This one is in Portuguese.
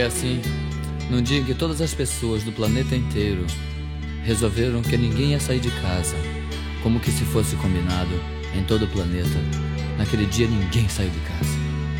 É assim, num dia em que todas as pessoas do planeta inteiro resolveram que ninguém ia sair de casa, como que se fosse combinado em todo o planeta, naquele dia ninguém saiu de casa.